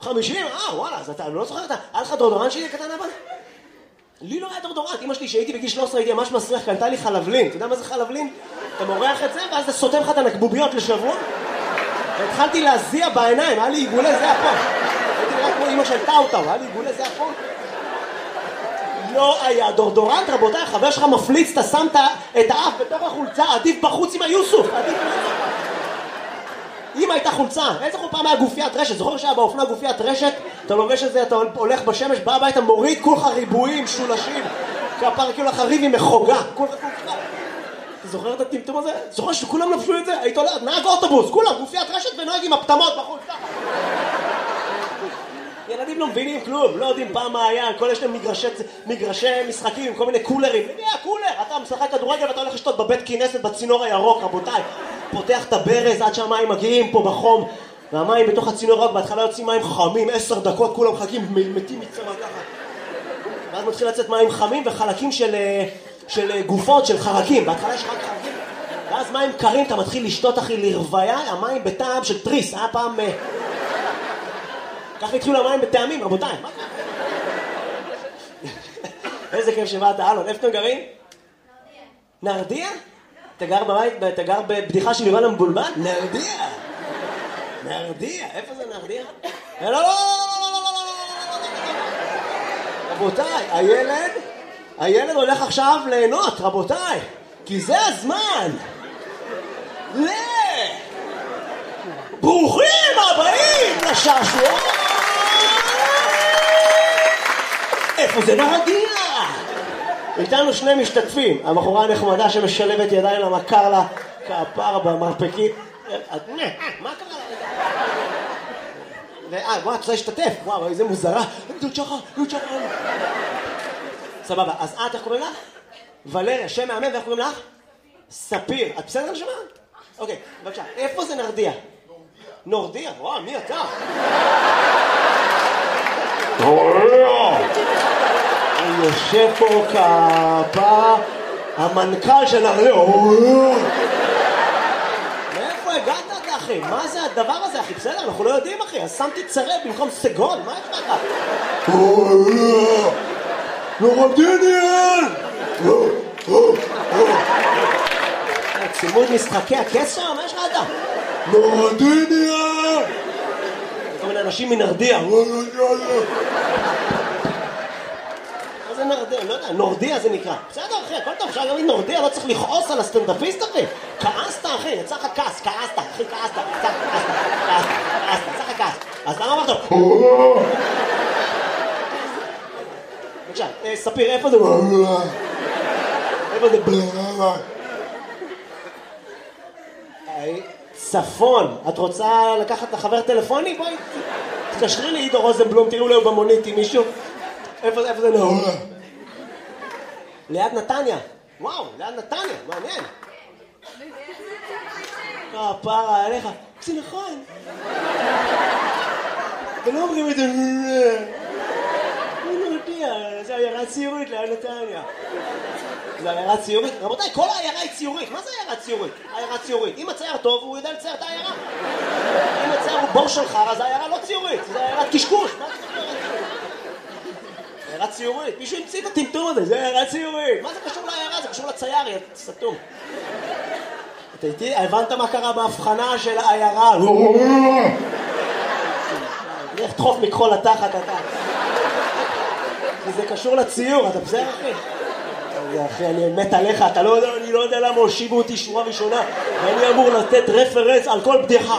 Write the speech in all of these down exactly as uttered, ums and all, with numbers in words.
חמישים? אה, וואלה, אז אתה לא זוכר, היה לך דורדורנט שלי קטן הבא? לי לא היה דורדורנט, אמא שלי שהייתי בגיל שלוש עשרה הייתי ממש מסריח, קנתה לי חלבלין. אתה יודע מה זה חלבלין? אתה מורח את זה ואז אתה סותם לך את הנקבוביות לשבוע. והתחלתי להזיע בעיניים, היה לי עיגולי זיע פה. הייתי נראה כמו אמא של טאוטאו, היה לי עיגולי זיע פה. לא היה דורדורנט, רבותיי, חבר שלך מפליץ, אתה שמת את האף בתוך החולצה, עדיף בחוץ עם היוסוף, עדיף בחוץ. אמא הייתה חולצה, איזה חול פעם היה גופיית רשת, זוכר שהיה באופנה גופיית רשת, אתה לובש את זה, אתה הולך בשמש, בא הביתה, מוריד כולך ריבועים, שולשים, כפר כאילו לך ריב עם מחוגה, כולך כולך. אתה זוכר את הטמטום הזה? זוכר שכולם לבשו את זה? היית עולה, נהג אוטובוס, כולם גופיית רשת ונוהג עם הפטמות בחולצה. ילדים לא מבינים כלום, לא יודעים פעם מה היה, כל יש להם מגרשי, מגרשי משחקים עם כל מיני קולרים. מי הקולר? אתה משחק כדורגל ואתה הולך לשתות בבית כנסת בצינור הירוק, רבותיי. פותח את הברז עד שהמים מגיעים פה בחום, והמים בתוך הצינור הירוק, בהתחלה יוצאים מים חמים, עשר דקות, כולם מחכים, מתים מצמא ככה. ואז מתחיל לצאת מים חמים וחלקים של, של גופות, של חרקים. בהתחלה יש רק חרקים. ואז מים קרים, אתה מתחיל לשתות אחי לרוויה, המים בטעם של טריס. היה פעם... ככה התחילו המים בטעמים, רבותיי. מה קרה? איזה כיף שבאת, אלון. איפה אתם גרים? נרדיה. נרדיה? אתה גר בבית, אתה גר בבדיחה של יובל המבולבל? נרדיה. נרדיה. איפה זה נרדיה? לא, לא, לא, לא, לא, לא, לא. רבותיי, הילד, הילד הולך עכשיו ליהנות, רבותיי. כי זה הזמן. ל... ברוכים הבאים לשעשוע. איפה זה נרדיה? איתנו שני משתתפים, הבחורה הנחמדה שמשלבת ידיים למכר לה כפר במרפקית. מה קרה לה? אה, וואו, אתה להשתתף? וואו, איזה מוזרה. דוד שחר, דוד שחר. סבבה, אז את, איך קוראים לך? ולריה, שם מאמן, ואיך קוראים לך? ספיר. את בסדר נשמה? אוקיי, בבקשה. איפה זה נרדיה? נורדיה. וואו, מי אתה? הוא יושב פה כפה המנכ"ל של נרדיה. מאיפה הגעת אתה אחי? מה זה הדבר הזה אחי? בסדר, אנחנו לא יודעים אחי. אז שמתי צרב במקום סגול. מה יש לך? נורדיניאל! צימוד משחקי הכס שם? מה יש לך אתה? נורדיניאל! כל מיני אנשים מנרדיה. זה נרדיה, לא יודע, נורדיה זה נקרא. בסדר אחי, הכל טוב, אפשר להגיד נורדיה, לא צריך לכעוס על הסטנדאפיסט אחי. כעסת אחי, יצא לך כעס, כעסת, אחי כעסת, יצא לך כעסת, כעסת, יצא לך כעס. אז למה אמרת? בבקשה, ספיר, איפה זה? איפה זה? צפון, את רוצה לקחת לחבר טלפוני? בואי, תקשרי לי עידו רוזנבלום, תראו לו במונית עם מישהו. איפה זה לא? ליד נתניה. וואו, ליד נתניה, מעניין. כפרה עליך. זה נכון. ולא אומרים את זה. אני לא יודע, זה עיירה ציורית ליד נתניה. זה עיירה ציורית? רבותיי, כל העיירה היא ציורית. מה זה עיירה ציורית? עיירה ציורית. אם הצייר טוב, הוא יודע לצייר את העיירה. אם הצייר הוא בור של חרא, זה העיירה לא ציורית. זה עיירת קשקוש. מה זה עיירה ציורית? עיירה ציורית. מישהו המציא את הטמטום הזה. זה עיירה ציורית. מה זה קשור לעיירה? זה קשור לצייר, יא סתום. אתה איתי? הבנת מה קרה בהבחנה של העיירה? לך תחוף מכחול לתחת אתה. כי זה קשור לציור, אתה בסדר אחי? אחי, אני מת עליך, אתה לא יודע, אני לא יודע למה הושיבו אותי שורה ראשונה ואני אמור לתת רפרנס על כל בדיחה.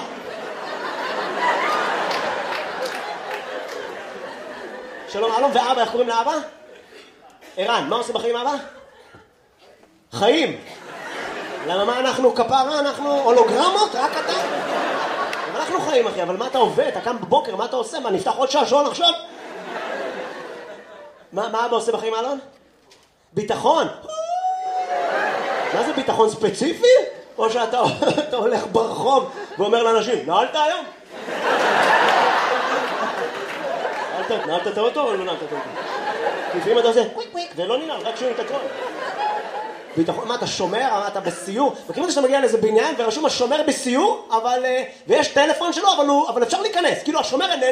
שלום, אלון ואבא, איך קוראים לאבא? ערן, מה עושה בחיים אבא? חיים. למה מה אנחנו כפרה, אנחנו הולוגרמות, רק אתה? אנחנו חיים אחי, אבל מה אתה עובד? אתה קם בבוקר, מה אתה עושה? מה, נפתח עוד שעשון עכשיו? מה, מה אבא עושה בחיים אלון? ביטחון. מה זה ביטחון ספציפי? או שאתה אתה הולך ברחוב ואומר לאנשים, נעלת היום? נעלת, נעלת את האוטו או לא נעלת את האוטו? לפעמים אתה עושה קוויק קוויק ולא ננעל, רק שומעים את הכל. ביטחון, מה אתה שומר? אתה בסיור? וכיוון שאתה מגיע לאיזה בניין ורשום השומר בסיור, אבל, ויש טלפון שלו, אבל, הוא, אבל אפשר להיכנס. כאילו השומר